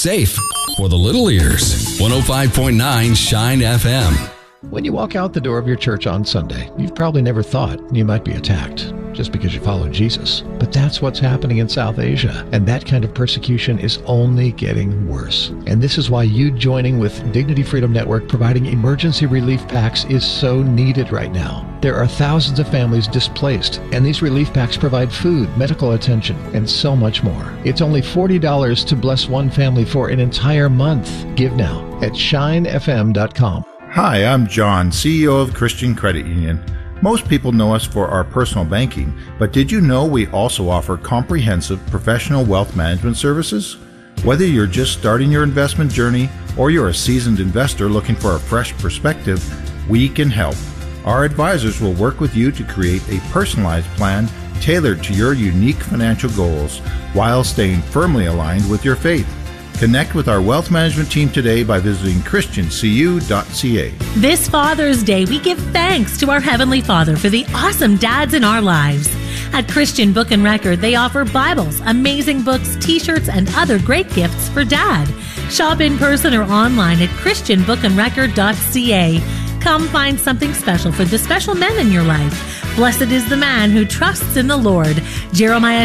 safe for the little ears. 105.9 Shine FM. When you walk out the door of your church on Sunday, you've probably never thought you might be attacked just because you follow Jesus. But that's what's happening in South Asia, and that kind of persecution is only getting worse. And this is why you joining with Dignity Freedom Network providing emergency relief packs is so needed right now. There are thousands of families displaced, and these relief packs provide food, medical attention, and so much more. It's only $40 to bless one family for an entire month. Give now at shinefm.com. Hi, I'm John, CEO of Christian Credit Union. Most people know us for our personal banking, but did you know we also offer comprehensive professional wealth management services? Whether you're just starting your investment journey or you're a seasoned investor looking for a fresh perspective, we can help. Our advisors will work with you to create a personalized plan tailored to your unique financial goals while staying firmly aligned with your faith. Connect with our wealth management team today by visiting christiancu.ca. This Father's Day, we give thanks to our Heavenly Father for the awesome dads in our lives. At Christian Book and Record, they offer Bibles, amazing books, t-shirts, and other great gifts for Dad. Shop in person or online at christianbookandrecord.ca. Come find something special for the special men in your life. Blessed is the man who trusts in the Lord. Jeremiah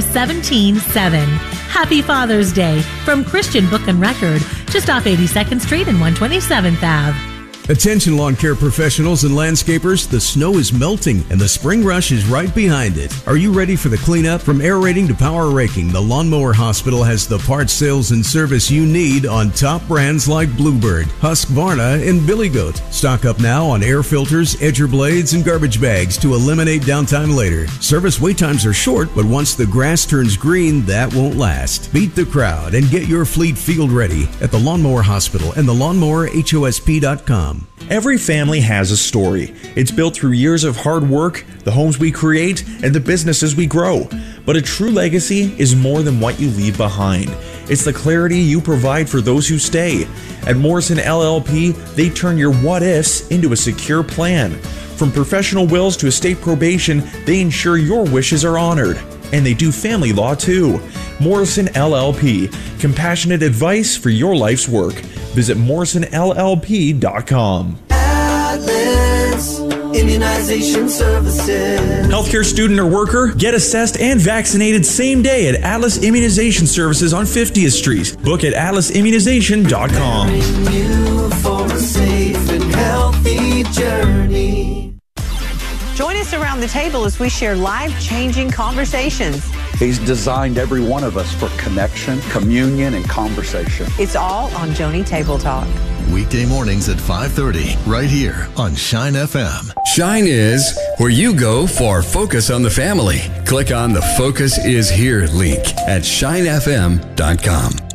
17:7. Happy Father's Day from Christian Book and Record, just off 82nd Street and 127th Ave. Attention lawn care professionals and landscapers, the snow is melting and the spring rush is right behind it. Are you ready for the cleanup? From aerating to power raking, the Lawnmower Hospital has the parts, sales, and service you need on top brands like Bluebird, Husqvarna, and Billy Goat. Stock up now on air filters, edger blades, and garbage bags to eliminate downtime later. Service wait times are short, but once the grass turns green, that won't last. Beat the crowd and get your fleet field ready at the Lawnmower Hospital and thelawnmowerhosp.com. Every family has a story. It's built through years of hard work, the homes we create, and the businesses we grow. But a true legacy is more than what you leave behind. It's the clarity you provide for those who stay. At Morrison LLP, they turn your what-ifs into a secure plan. From professional wills to estate probation, they ensure your wishes are honored. And they do family law too. Morrison LLP, compassionate advice for your life's work. Visit morrisonllp.com. Atlas Immunization Services. Healthcare student or worker, get assessed and vaccinated same day at Atlas Immunization Services on 50th Street. Book at atlasimmunization.com. Preparing you for a safe and healthy journey. Join us around the table as we share life-changing conversations. He's designed every one of us for connection, communion, and conversation. It's all on Joni Table Talk. Weekday mornings at 5:30, right here on Shine FM. Shine is where you go for Focus on the Family. Click on the Focus is Here link at shinefm.com.